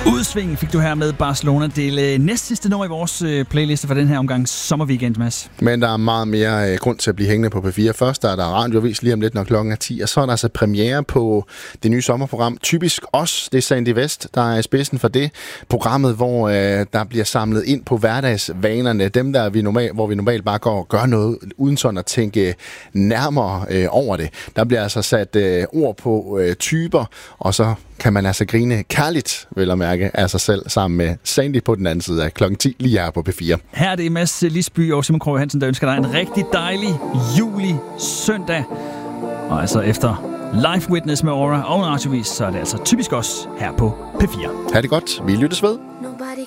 Udsving fik du her med Barcelona. Det næst sidste nummer i vores playliste for den her omgang sommerweekend, Mads. Men der er meget mere grund til at blive hængende på P4. Først er der radioavis lige om lidt, når klokken er 10, og så er der altså premiere på det nye sommerprogram Typisk Os. Det er Sandy West, der er i spidsen for det. Programmet, hvor der bliver samlet ind på hverdagsvanerne. Dem, hvor vi normalt bare går og gør noget, uden sådan at tænke nærmere over det. Der bliver altså sat ord på typer, og så kan man altså grine kærligt, vil jeg mærke, af sig selv, sammen med Sandy på den anden side af klokken 10, lige her på P4. Her er det Mads Lisby og Simon Krog Hansen, der ønsker dig en rigtig dejlig juli søndag. Og altså efter Live Witness med Aura og radiovis, så er det altså Typisk Os her på P4. Ha' det godt. Vi lyttes ved. Nobody